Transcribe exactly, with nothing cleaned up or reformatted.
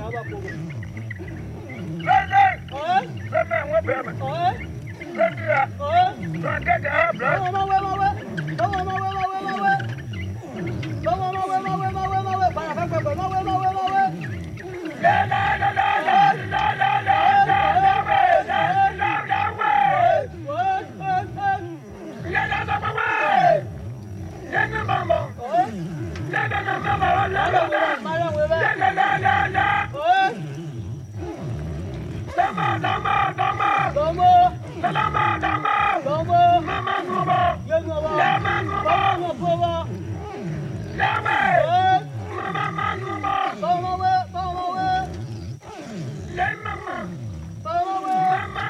Hey, hey! That man went back. Let me out. So I get the high blood. Come on, wait, wait, wait. Come on, wait, wait, wait, wait, wait. Come on, wait, wait, wait, wait, wait, wait. Come on, wait, wait, wait, wait, wait. Yeah,